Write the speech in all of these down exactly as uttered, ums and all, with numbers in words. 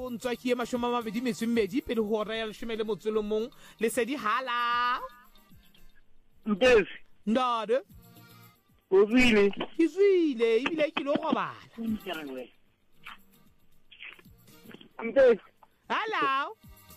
bontswa ke mashome a mabedi metso e mmedi pele ho hora ya leshome le motso le mong le sedi hala Mpesi ndade o tswile ke tswile ebile ke lo robala Mpesi hala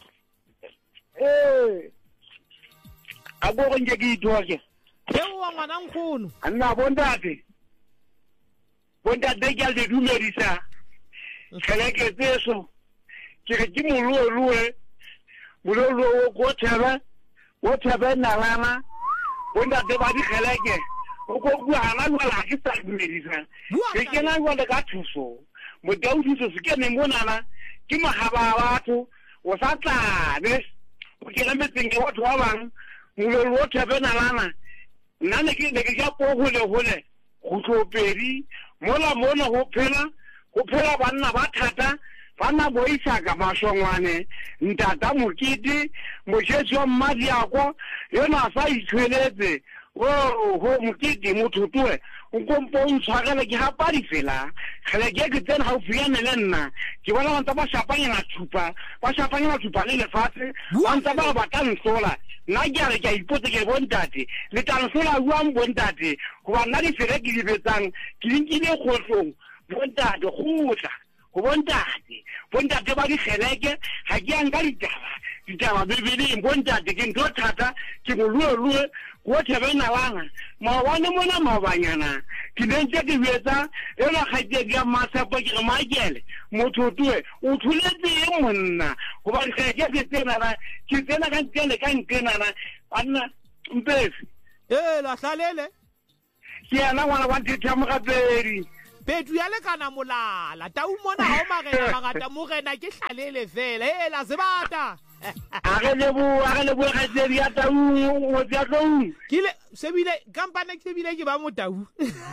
eh a go nje ke ithoke eo wa ngwana nkgono anna bondate bondate ke a le dumedisa keleke tseso ke re ke molololwe molololo go tshaba go tshaba nalana bondate ba di keleke o go bua ana ngwana ke sa dumedisa ke ke na ngwana ka thuso mo daudi se ke ne monana ke mahaba batho o sa tlane o ke le metseng ke batho ba bang mololo o tshaba nalana nna ne ke ne ke ja po hole hole go tlopedi mola mona go phela go phela banna ba thata bana boisa ka mashongwane ntata mokiti moshesi wa mmadi yako yona sa itshweletse o ho mokiti mothutwe o kompo ntshwagele ke hapa di fela khale ke ke tena haufi ya nele nna ke bona bantsa ba shapanya na thupa ba shapanya na thupa le lefatshe bantsa ba ba ka nsola nna ke re ke ipotse ke bontate le tla nsola bua mbontate go ba nna di fere ke di betsang ke dinkile khotlong bontate gotla go bontate bontate ba di kheleke ha ke yang ka ditaba ditaba bebele bontate ke ntho thata ke molololwe go thebena bana mawane mona mabanyana ke nentse ke betsa ela khaite ke masapo ke re maikele mothotwe o thuletse monna go ba kheleke ke tsena na ke tsena ka ntele ka nkena na bana mpesi eh la hlalele ke ana ngwana wa dithamu ka pedi betu ya lekana molala tau mona ha o magena magata mogena ke hlalele fela eh la sebata a re le bo a re le bo ga tsedi ya tau o tsa tlou kile sebile kampane ke sebile ke ba mo tau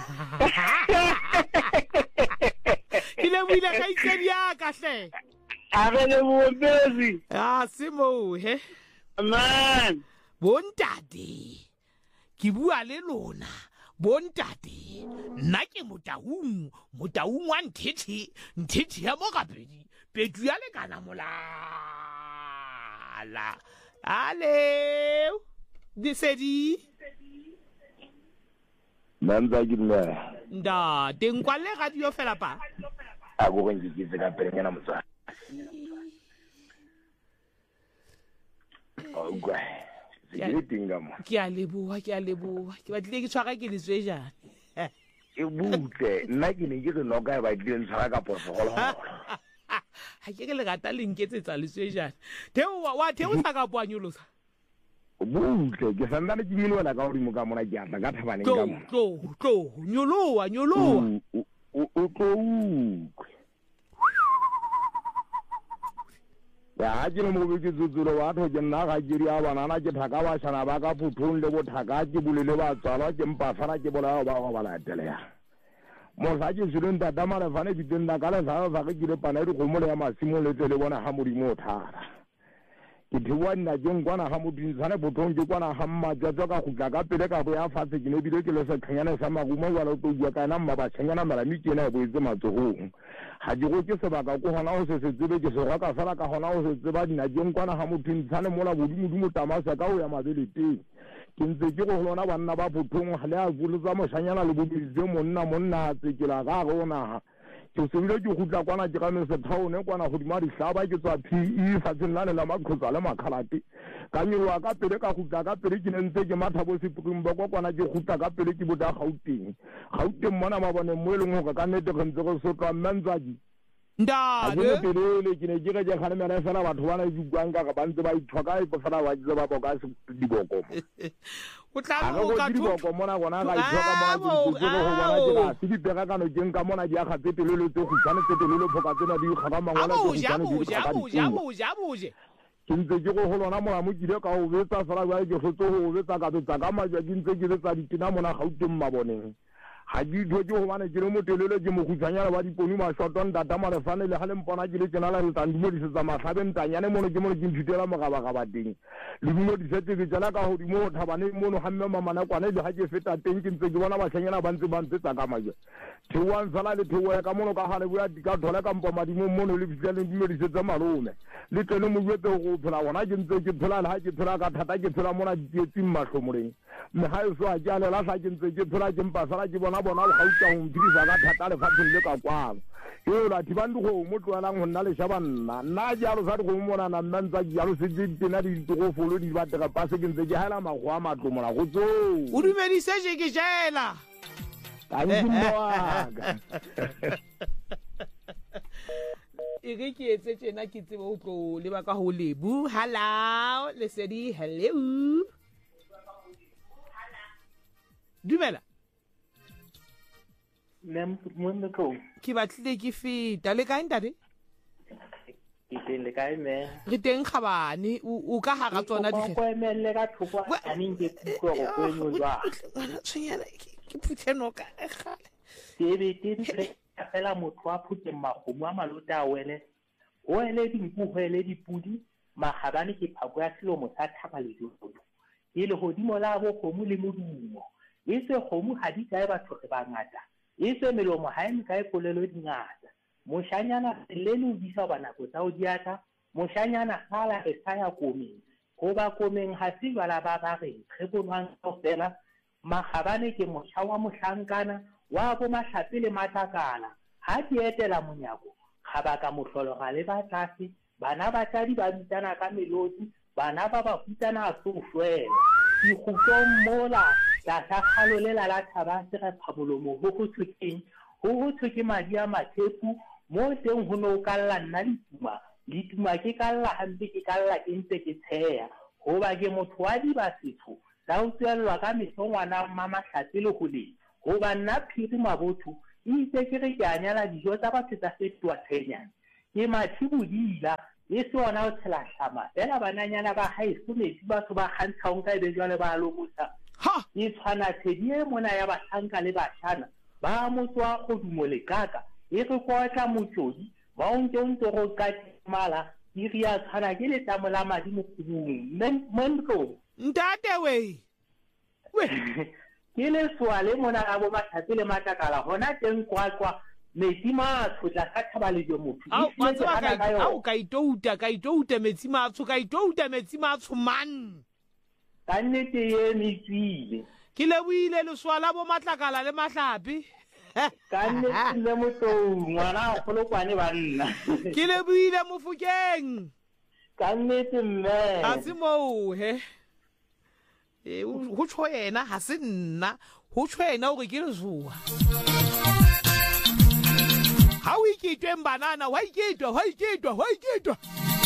kile buile ga itsedi ya ka hle a re le bo bezi ah simo he man bontate ke bua le lona bontate nna ke motaung motaung wa nthethi nthethi ya mo kapedi betu ya lekana molala ale disedi Nanza gilla nda tenkwale radio fela pa a go ngi ke ka perenya na motsa o gwa ke a leboa ke a leboa ke batlile ke tshwara ke leswe jana e butle nna ke ne ke re no ka ba di ntshara ka porofolo ha ke ke le gata le nketsetsa leswe jana theo wa theo sa ka boanyolosa butle ke sanda le ke nyolola ka hore mo ka mona ke atla ka thabane ka mona tlo tlo nyoloa nyoloa o tlo ya ke mo be ke tsutsulo wa tho ke nna ga ke ri a banana ke thaka ba shana ba ka phuthong le bo thaka ke bulele ba tsala ke mpa fara ke bola ba ba la telea mo sa ke tsule nda damara fane bitenda ka le sa sa ke le pana di go mo le ya masimo le tsele bona ha modimo thara ke thiwa nna ke ngwana ha modimo tsane bothong ke kwana ha mma ja ka go tla ka pele ka bo ya fatse ke ne bile ke le sa khanyana sa magumo wa lo to bua kana mma ba tshanyana mara mi ke na bo itse matsogong ha ke go ke sebaka go hona o se se tsebe ke se go ka fela ka hona o se tseba dina ke ngwana ha modimo tsane mola bodimo dimo tamasa ka o ya mabelete ke ntse ke go lona banna ba bothong ha le a bulutsa moshanyana le bobize monna monna tse ke la ga gona ke se bile ke gutla kwana ke ga me se thaone kwana go dima di hlaba ke tswa P E fatseng la la makgotsa le makhalate ka nyolwa ka pele ka gutla ka pele ke ntse ke mathabo se putung ba kwana ke gutla ka pele ke boda gauteng gauteng mona ba bone mo eleng go ka nnete go ntse go sotla mmentsaji ndade pele ke ne ke ga ga me re fela batho bana di buang ka ba ntse ba ithoka e go fela ba ditse ba boka se diboko o tla mo ka diboko mona gona ga ithoka mona ke go bona ke ga se di pega ka no jeng ka mona di aga tse telele tse go tsana tse telele phoka tsena di ga mangwana tse go tsana di ga bo ja bo ja bo je ke ntse ke go holona mola mo kile ka o betsa fela ba ke go tso go betsa ka betsa ka maja ke ntse ke betsa ditina mona gauteng maboneng ga ke itho ke gobane ke le motelele ke mokhutsanyana ba diponi mašoto ntata marefane le ga le mpona ke le tsena la letang dumodisetsa matlhabe ntanyane mono ke mono ke nthutela mogabagaba teng le dumodisetse ke tsela ka godimo go thabane mono ga mme mamanakwane le ga ke feta teng ke ntse ke bona batlhanyana ba ntse ba ntse tsakamake theoang fela le theo ya ka mono ka gale boya di ka thola kampo madimong mono le fitlheleng dumedisetsa malome le tene mo buetse go phela gona ke ntse ke phela le ga ke phela ka thata ke phela mona ditsietsing matlhomoleng mme ga e so a ke a lela sa ke ntse ke phela ke mpa fela ke bona bona go gauta go mphirisa ka thata lefatsheng le ka kwano eo la thibang dikgomo mo tloelang go nna lešaba nna nna jalo sa dikgomo monana nna ntsa ke jalo setse tena di ditogofolo di batega pase ke ntse ke gaela mago a matlomola go tsoo o dumedisetse ke jela tankemoaka e re ke etse tjena ke tsebe o tlo leba ka ho lebu hello lesedi hello dumela Nem mundo ko. Ke batlile ke feta le kae ntate? Ke teng le kae me? Re teng khabane o ka hara tsona di. Go emelle ka thoko a ning ke go go kweno jwa. Tshwenyana ke phutheno ka gale. Ke be ke re fela motho a phutse magomo a malota a wele. O ele dinku ho ele dipudi magabane ke phako ya selomo sa thaba le jojo. Ile godimo la bo gomo le modumo. Ise gomo ha di kae batho re ba ngata. Ise melomo ha eme kae polelo dingata moshanyana leno bisa bana go tsa o diata moshanyana hala e saya komeng go ba komeng ha se bala ba ba re ge bonwang go fela magabane ke mosha wa mohlankana wa bo mahlapi le matakala ha di etela monyako ga ba ka mohlolo ga le ba tlase bana ba tadi ba bitana ka melodi bana ba ba futana a sofwela di khutong mola la sa khalo le la la thaba se re phabolomo ho go tswekeng ho go tsweke madi a mathepu mo teng ho no kalla nna dituma dituma ke kalla hampe ke kalla ke ntse ke tsheya ho ba ke motho wa di ba setho tsa o tswelwa ka mesongwana mama hlatse le go le ho ba nna phiri mabotho itse ke re ke anyala dijo tsa batho tsa fetwa tshenyana ke mathibudila e sona o tshela hlama fela bananyana ba haeso metsi batho ba kgantsha o nka e be jwale ba lomusa ha e tshwana thedie mona ya bahlanka le bashana ba motswa go dumole kaka e re kwatla motsodi ba o ntse o ntse go katimala e ria tshwana ke le tamola madi mo kubung mendo ntate we we ke le swale mona a bo matlhatse le matakala hona teng kwakwa metsi ma tshotla ka thabale jo motho au ka au ka itouta ka itouta metsi ma tsho ka itouta metsi ma tsho man ka nnete ye metsile ke le buile le swala bo matlakala le mahlapi ka nnete le motho ngwana go lokwane ba nna ke le buile mofukeng ka nnete mme a se mo he e go tsho yena ha se nna go tsho yena o re ke le zuwa ha o ikitwe banana wa ikitwa wa ikitwa wa ikitwa